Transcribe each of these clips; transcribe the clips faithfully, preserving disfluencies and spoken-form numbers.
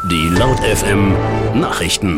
Die Laut F M Nachrichten.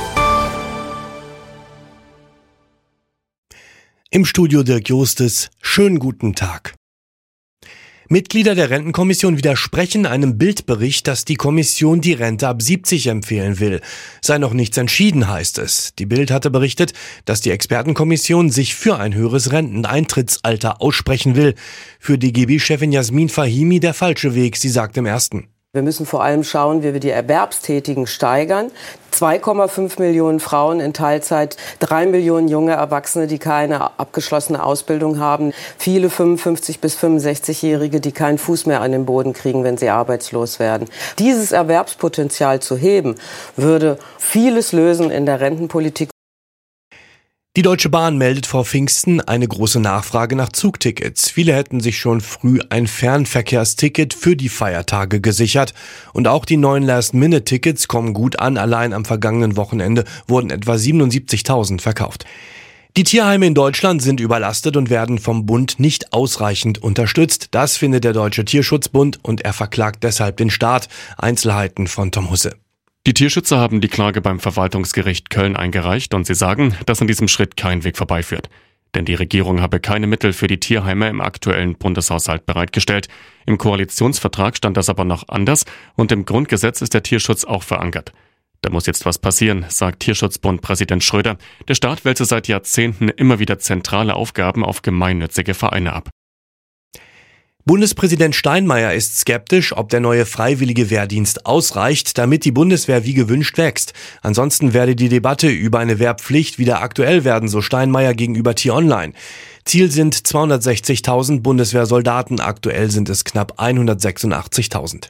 Im Studio Dirk Jostes, schönen guten Tag. Mitglieder der Rentenkommission widersprechen einem Bildbericht, dass die Kommission die Rente ab siebzig empfehlen will. Sei noch nichts entschieden, heißt es. Die Bild hatte berichtet, dass die Expertenkommission sich für ein höheres Renteneintrittsalter aussprechen will. Für D G B-Chefin Jasmin Fahimi der falsche Weg, sie sagt im Ersten. Wir müssen vor allem schauen, wie wir die Erwerbstätigen steigern. zwei Komma fünf Millionen Frauen in Teilzeit, drei Millionen junge Erwachsene, die keine abgeschlossene Ausbildung haben, viele fünfundfünfzig- bis fünfundsechzigjährige, die keinen Fuß mehr an den Boden kriegen, wenn sie arbeitslos werden. Dieses Erwerbspotenzial zu heben, würde vieles lösen in der Rentenpolitik. Die Deutsche Bahn meldet vor Pfingsten eine große Nachfrage nach Zugtickets. Viele hätten sich schon früh ein Fernverkehrsticket für die Feiertage gesichert. Und auch die neuen Last-Minute-Tickets kommen gut an. Allein am vergangenen Wochenende wurden etwa siebenundsiebzigtausend verkauft. Die Tierheime in Deutschland sind überlastet und werden vom Bund nicht ausreichend unterstützt. Das findet der Deutsche Tierschutzbund und er verklagt deshalb den Staat. Einzelheiten von Tom Husse. Die Tierschützer haben die Klage beim Verwaltungsgericht Köln eingereicht und sie sagen, dass an diesem Schritt kein Weg vorbeiführt. Denn die Regierung habe keine Mittel für die Tierheime im aktuellen Bundeshaushalt bereitgestellt. Im Koalitionsvertrag stand das aber noch anders und im Grundgesetz ist der Tierschutz auch verankert. Da muss jetzt was passieren, sagt Tierschutzbund-Präsident Schröder. Der Staat wälze seit Jahrzehnten immer wieder zentrale Aufgaben auf gemeinnützige Vereine ab. Bundespräsident Steinmeier ist skeptisch, ob der neue freiwillige Wehrdienst ausreicht, damit die Bundeswehr wie gewünscht wächst. Ansonsten werde die Debatte über eine Wehrpflicht wieder aktuell werden, so Steinmeier gegenüber T-Online. Ziel sind zweihundertsechzigtausend Bundeswehrsoldaten, aktuell sind es knapp hundertsechsundachtzigtausend.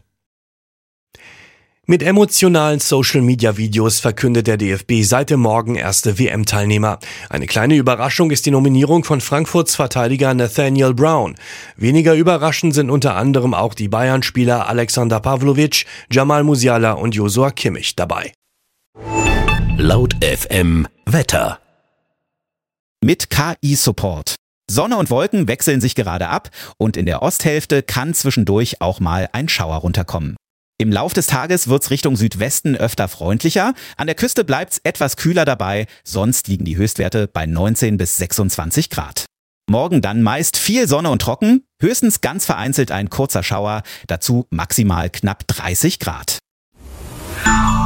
Mit emotionalen Social-Media-Videos verkündet der D F B seit dem Morgen erste W M-Teilnehmer. Eine kleine Überraschung ist die Nominierung von Frankfurts Verteidiger Nathaniel Brown. Weniger überraschend sind unter anderem auch die Bayern-Spieler Alexander Pavlovic, Jamal Musiala und Joshua Kimmich dabei. Laut F M Wetter. Mit K I-Support. Sonne und Wolken wechseln sich gerade ab und in der Osthälfte kann zwischendurch auch mal ein Schauer runterkommen. Im Lauf des Tages wird's Richtung Südwesten öfter freundlicher. An der Küste bleibt's etwas kühler dabei, sonst liegen die Höchstwerte bei neunzehn bis sechsundzwanzig Grad. Morgen dann meist viel Sonne und trocken, höchstens ganz vereinzelt ein kurzer Schauer, dazu maximal knapp dreißig Grad.